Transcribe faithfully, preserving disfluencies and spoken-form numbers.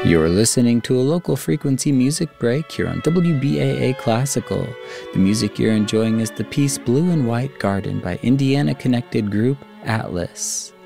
You're listening to a local frequency music break here on W B A A Classical. The music you're enjoying is the piece Blue and White Garden by Indiana-connected group Atlas.